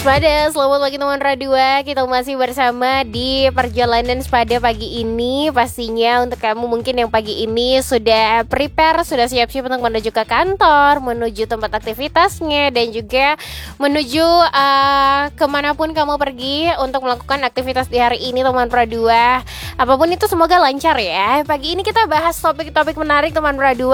Waspada, selamat pagi teman Radua. Kita masih bersama di perjalanan Waspada pagi ini. Pastinya untuk kamu mungkin yang pagi ini sudah prepare, sudah siap-siap untuk menuju ke kantor, menuju tempat aktivitasnya, dan juga menuju kemanapun kamu pergi untuk melakukan aktivitas di hari ini teman Radua. Apapun itu semoga lancar ya. Pagi ini kita bahas topik-topik menarik teman Radua.